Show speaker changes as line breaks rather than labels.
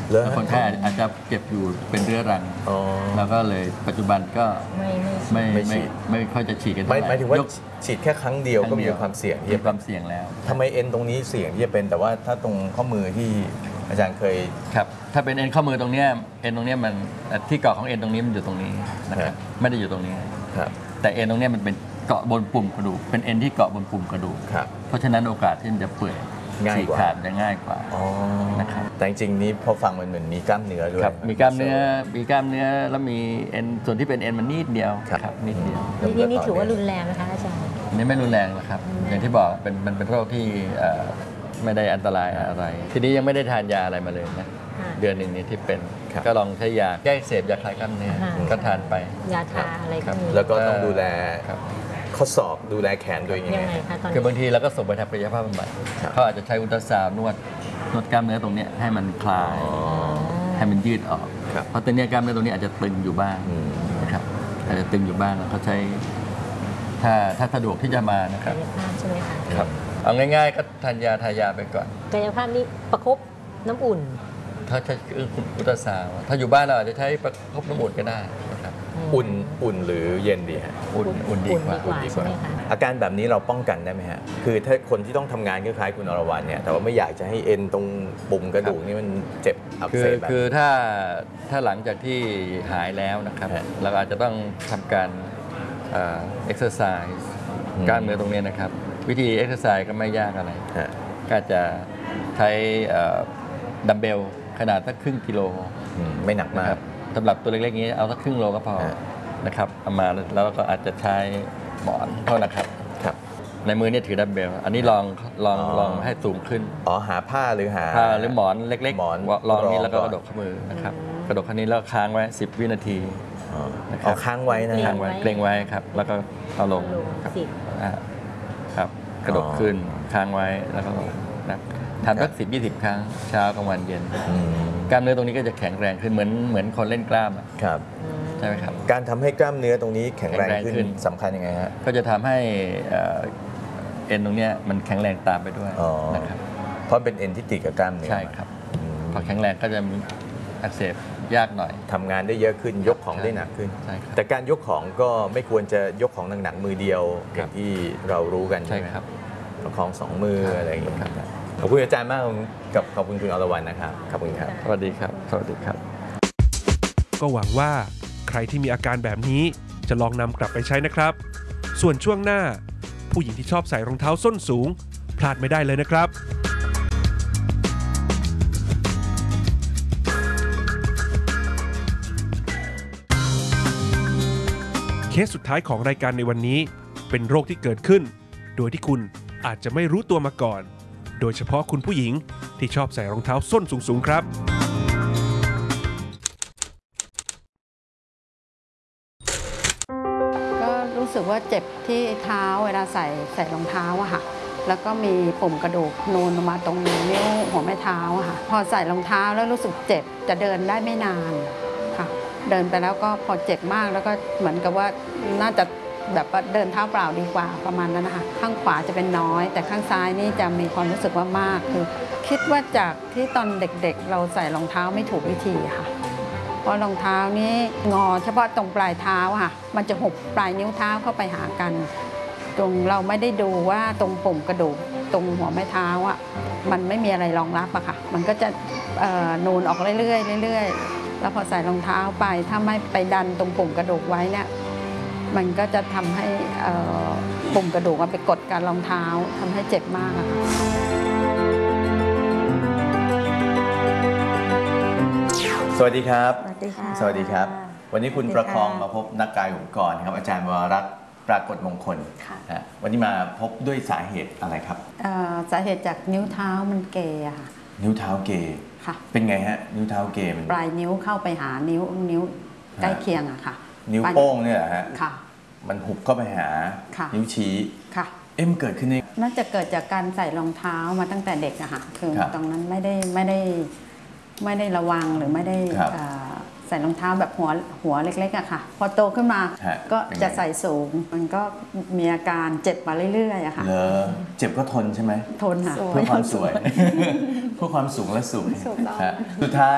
แล้วคนไข้อาจจะเก็บอยู่เป็นเรื้อรังแล้วก็เลยปัจจุบันก็ไม่ค่อยจะฉีดกัน
หมายถึงว่าฉีดแค่ครั้งเดียวก็มีความเสี่ยงที่
มีความเสี่ยงแล้ว
ทำไมเอ็นตรงนี้เสี่ยงที่จะเป็นแต่ว่าถ้าตรงข้อมือที่อาจารย์เคย
ครับถ้าเป็นเอ็นข้อมือตรงนี้เอ็นตรงนี้มันที่เกาะของเอ็นตรงนี้มันอยู่ตรงนี้นะครับไม่ได้อยู่ตรงนี้แต่เอ็นตรงนี้มันเป็นเกาะบนปุ่มกระดูกเป็นเอ็นที่เกาะบนปุ่มกระดูกเพราะฉะนั้นโอกาสที่มันจะเปื่อยฉีกขาดจะง่ายกว่านะครับ
แต่จริงๆนี้พอฟังมันเหมือนมีกล้ามเนื้อด้วย
มีกล้ามเนื้อแล้วมีเอ็นส่วนที่เป็นเอ็นมันนิดเดียวครับนิดเดียว
นี่ถือว่ารุนแรงนะคะอาจารย์
นี่ไม่รุนแรงนะครับอย่างที่บอกมันเป็นโรคที่ไม่ได้อันตรายอะไรทีนี้ยังไม่ได้ทานยาอะไรมาเลยนะเดือนหนึ่งนี้ที่เป็นก็ลองใช้ยาแก้เสพยาคลายกล้ามเนื้อก็ทานไป
ยาทาอะไรก็มี
แล้วก็ต้องดูแลข้อศอกดูแลแขนตัวเองยังไง
คือบางทีเราก็ส่งไปทำกายภาพบำบัดเขาอาจจะใช้อุลตราซาวน์นวดกล้ามเนื้อตรงนี้ให้มันคลายให้มันยืดออกเพราะตอนนี้กล้ามเนื้อตรงนี้อาจจะตึงอยู่บ้างนะครับอาจจะตึงอยู่บ้างแล้วเขาใช้ถ้าสะดวกที่จะมานะครับ
กายภาพใช่ไหมคะ
ครับเอาง่ายๆก็ทานยาไปก่อน
กายภาพนี่ประคบน้ำอุ่น
ถ้าใช้อุลตราซาวน์ถ้าอยู่บ้านเราอาจจะใช้ประคบน้ำอุ่นก็ได้นะครับ
อุ่นหรือเย็นดีฮะ
อุ่นดีกว่า
อาการแบบนี้เราป้องกันได้ไหมฮะคือถ้าคนที่ต้องทำงานคล้ายๆคุณอรวรรณเนี่ยแต่ว่าไม่อยากจะให้เอ็นตรงปุ่มกระดูกนี่มันเจ็บอักเสบ
คือถ้าหลังจากที่หายแล้วนะครับเราอาจจะต้องทำการเอ็กซ์ไซส์กล้ามเนื้อตรงนี้นะครับวิธีเอ็กซ์ไซส์ก็ไม่ยากอะไรก็จะใช้ดัมเบลขนาดสักครึ่งกิโล
ไม่หนักมาก
สำหรับตัวเล็กๆนี้เอาสักครึ่งโลก็พอนะครับเอามาแล้วก็อาจจะใช้หมอนเท่านะครับในมือเนี่ยถือดัมเบลอันนี้ลองให้สูงขึ้น
หาผ้าหรือ
หมอนเล็กๆลองนี้แล้วก็กระดกข้อมือนะครับกระดกข้อนี้แล้วค้างไว้10 วินาที
เอาค้างไว้นะ
ค้างไว้เกรงไว้ครับแล้วก็เอาลงครับกระดกขึ้นค้างไว้แล้วก็ลงนะทำสัก10-20 ครั้งเช้ากลางวันเย็นกล้ามเนื้อตรงนี้ก็จะแข็งแรงขึ้นเหมือนคนเล่นกล้าม
ครับ
ใช่ไหมครับ
การทำให้กล้ามเนื้อตรงนี้แข็งแรงขึ้นสำคัญยังไงฮะ
ก็จะทำให้เอ็นตรงนี้มันแข็งแรงตามไปด้วยนะครับ
เพราะเป็นเอ็นที่ติดกับกล้ามเนื้อ
ใช่ครับพอแข็งแรงก็จะอักเสบยากหน่อย
ทำงานได้เยอะขึ้นยกของได้หนักขึ้นแต่การยกของก็ไม่ควรจะยกของหนักๆมือเดียวอย่างที่เรารู้กัน
ใช่ครับ
ประคอง2 มืออะไรอย่างเงี้ยขอบคุณอาจารย์มากกับขอบคุณคุณอรวรรณนะครับขอบคุณครับ
สวัสดีครับสวัสดีครับ
ก็หวังว่าใครที่มีอาการแบบนี้จะลองนำกลับไปใช้นะครับส่วนช่วงหน้าผู้หญิงที่ชอบใส่รองเท้าส้นสูงพลาดไม่ได้เลยนะครับเคสสุดท้ายของรายการในวันนี้เป็นโรคที่เกิดขึ้นโดยที่คุณอาจจะไม่รู้ตัวมาก่อนโดยเฉพาะคุณผู้หญิงที่ชอบใส่รองเท้าส้นสูงๆครับ
ก็รู้สึกว่าเจ็บที่เท้าเวลาใส่รองเท้าอะค่ะแล้วก็มีปุ่มกระดูกนูนมาตรงนิ้วหัวแม่เท้าอะค่ะพอใส่รองเท้าแล้วรู้สึกเจ็บจะเดินได้ไม่นานค่ะเดินไปแล้วก็พอเจ็บมากแล้วก็เหมือนกับว่าน่าจะแบบว่าเดินเท้าเปล่าดีกว่าประมาณนั้นนะคะข้างขวาจะเป็นน้อยแต่ข้างซ้ายนี่จะมีความรู้สึกว่ามากคือคิดว่าจากที่ตอนเด็กๆเราใส่รองเท้าไม่ถูกวิธีค่ะเพราะรองเท้านี้งอเฉพาะตรงปลายเท้าค่ะมันจะหุบปลายนิ้วเท้าเข้าไปหากันตรงเราไม่ได้ดูว่าตรงปุ่มกระดูกตรงหัวแม่เท้าอ่ะมันไม่มีอะไรรองรับอะค่ะมันก็จะนูนออกเรื่อยๆเรื่อยๆแล้วพอใส่รองเท้าไปถ้าไม่ไปดันตรงปุ่มกระดูกไว้เนี่ยมันก็จะทำให้ปุ่มกระดูกไปกดการรองเท้าทำให้เจ็บมากค่ะ
สวัสดีครับ
สวัสดีค่ะ
สวัสดีครับวันนี้คุณประคองมาพบนักกายองค์กรครับอาจารย์วรรัตน์ปรากฏมงคลวันนี้มาพบด้วยสาเหตุอะไรครับ
สาเหตุจากนิ้วเท้ามันเกยค่ะ
นิ้วเท้าเกย
ค่ะ
เป็นไงฮะนิ้วเท้าเกยมัน
ปลายนิ้วเข้าไปหานิ้วใกล้เคียงอะค่ะ
นิ้วโป้งเนี่ยฮะ
ค่ะ
มันหุบเข้าไปหานิ้วชี้
ค่ะ
มันเกิดขึ้น
น่าจะเกิดจากการใส่รองเท้ามาตั้งแต่เด็กอะค่ะคือตรงนั้นไม่ได้ระวังหรือไม่ได้ใส่รองเท้าแบบหัวเล็กๆอะค่ะพอโตขึ้นมาก็จะใส่สูงมันก็มีอาการเจ็บมาเรื่อยๆอะค่ะ
เจ็บก็ทนใช่ไหม
ทนค่ะ
เพื่อความสวยเพื่อความสูงและสวยสุดท้าย